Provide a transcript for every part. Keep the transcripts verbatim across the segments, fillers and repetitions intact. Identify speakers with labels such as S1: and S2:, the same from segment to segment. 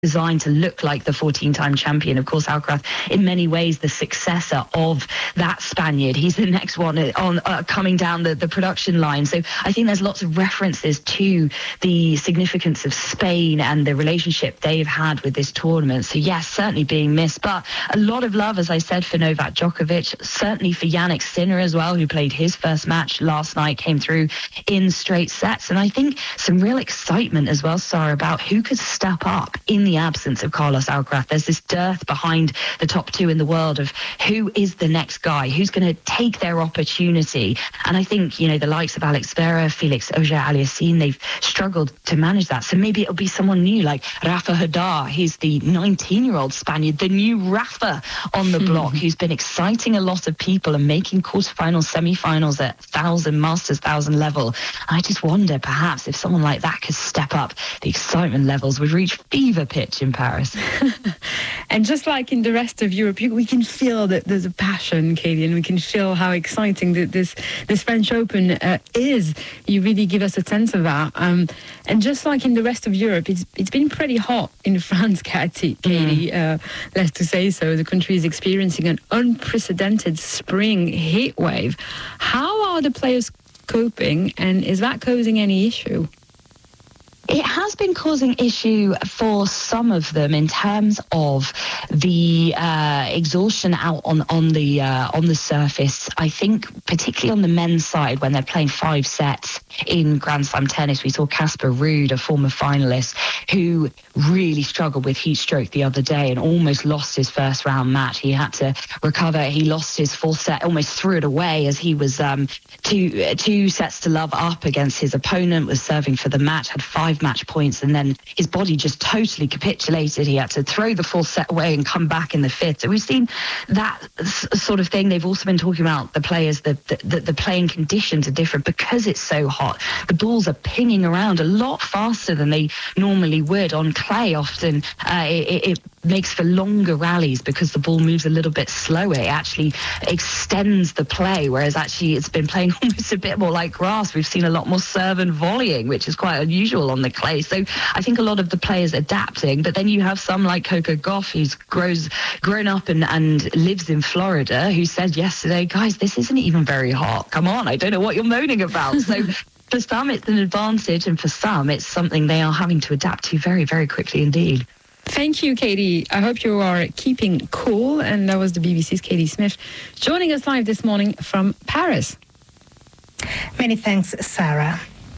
S1: designed to look like the fourteen-time champion. Of course, Alcaraz, in many ways, the successor of that Spaniard. He's the next one on uh, coming down the, the production line. So I think there's lots of references to the significance of Spain and the relationship they've had with this tournament. So yes, certainly being missed, but a lot of love, as I said, for Novak Djokovic, certainly for Jannik Sinner as well, who played his first match last night, came through in straight sets. And I think some real excitement as well, Sarah, about who could step up in the absence of Carlos Alcaraz. There's this dearth behind the top two in the world of who is the next guy, who's going to take their opportunity. And I think, you know, the likes of Alex Vera, Felix Auger-Aliassime, they've struggled to manage that. So maybe it'll be someone new like Rafa Nadal. He's the nineteen-year-old Spaniard, the new Rafa on the block, who's been exciting a lot of people and making quarterfinals, semi-finals at thousand, Masters thousand level. I just wonder perhaps if someone like that could step up, the excitement levels would reach fever pitch in Paris.
S2: And just like in the rest of Europe, we can feel that there's a passion, Katie, and we can feel how exciting this this French Open uh, is. You really give us a sense of that. Um, and just like in the rest of Europe, it's it's been pretty hot in France, Katie. Katie, mm. uh, less to say so. The country is experiencing an unprecedented spring heat wave. How are the players coping, and is that causing any issue?
S1: It has been causing issue for some of them in terms of the uh, exhaustion out on on the uh, on the surface. I think particularly on the men's side, when they're playing five sets in Grand Slam tennis, we saw Casper Ruud, a former finalist, who really struggled with heat stroke the other day and almost lost his first round match. He had to recover. He lost his fourth set, almost threw it away as he was um, two uh, two sets to love up against his opponent, was serving for the match, had five match points, and then his body just totally capitulated. He had to throw the full set away and come back in the fifth. So we've seen that s- sort of thing. They've also been talking about the players, the, the, the playing conditions are different because it's so hot. The balls are pinging around a lot faster than they normally would. On clay, often uh, it, it makes for longer rallies because the ball moves a little bit slower. It actually extends the play, whereas actually it's been playing almost a bit more like grass. We've seen a lot more serve and volleying, which is quite unusual on the clay. So I think a lot of the players adapting, but then you have some like Coco Gauff, who's grows grown up and, and lives in Florida, who said yesterday, guys, this isn't even very hot. Come on, I don't know what you're moaning about. So for some, it's an advantage, and for some, it's something they are having to adapt to very, very quickly indeed.
S2: Thank you, Katie. I hope you are keeping cool. And that was the B B C's Katie Smith joining us live this morning from Paris.
S3: Many thanks, Sarah.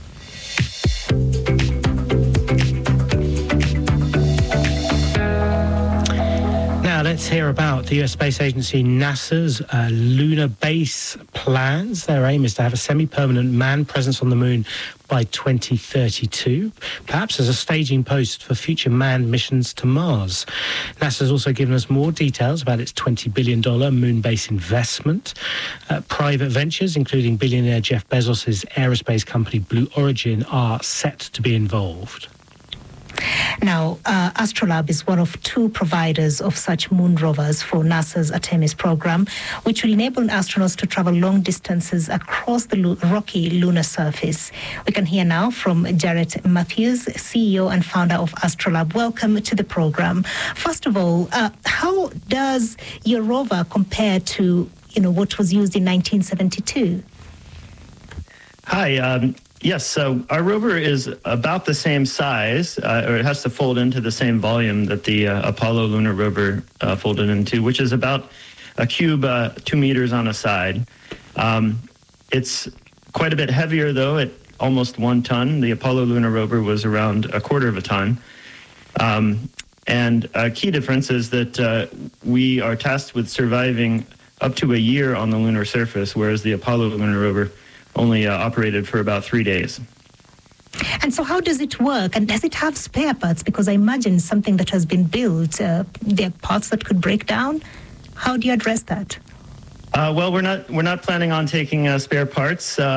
S4: Now let's hear about the U S Space Agency NASA's uh, lunar base plans. Their aim is to have a semi-permanent manned presence on the moon by twenty thirty-two, perhaps as a staging post for future manned missions to Mars. NASA's also given us more details about its twenty billion dollars moon base investment. Uh, private ventures, including billionaire Jeff Bezos' aerospace company Blue Origin, are set to be involved.
S3: Now, uh, Astrolab is one of two providers of such moon rovers for NASA's Artemis program, which will enable astronauts to travel long distances across the lu- rocky lunar surface. We can hear now from Jarrett Matthews, C E O and founder of Astrolab. Welcome to the program. First of all, uh, how does your rover compare to, you know, what was used in nineteen seventy-two?
S5: Hi. Um Yes, so our rover is about the same size, uh, or it has to fold into the same volume that the uh, Apollo lunar rover uh, folded into, which is about a cube, uh, two meters on a side. Um, it's quite a bit heavier, though, at almost one ton. The Apollo lunar rover was around a quarter of a ton. Um, and a key difference is that uh, we are tasked with surviving up to a year on the lunar surface, whereas the Apollo lunar rover only uh, operated for about three days.
S3: And so how does it work? And does it have spare parts? Because I imagine something that has been built, uh, there are parts that could break down. How do you address that?
S5: Uh, well, we're not we're not planning on taking uh, spare parts. Uh,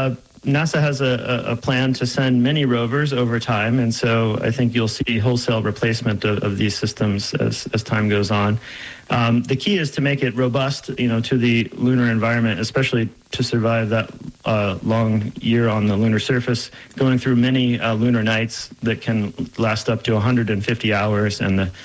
S5: NASA has a, a plan to send many rovers over time, and so I think you'll see wholesale replacement of, of these systems as, as time goes on. Um, the key is to make it robust, you know, to the lunar environment, especially to survive that uh, long year on the lunar surface, going through many uh, lunar nights that can last up to one hundred fifty hours, and the